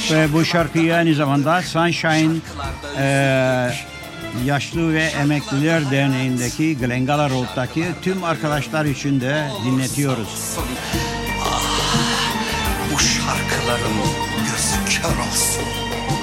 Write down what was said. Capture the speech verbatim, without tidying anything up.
Ve bu şarkıyı aynı zamanda Sunshine e, Yaşlı ve Emekliler Derneği'ndeki Glengala Road'daki tüm arkadaşlar için de dinletiyoruz. Ah, bu şarkıların gözü kör olsun.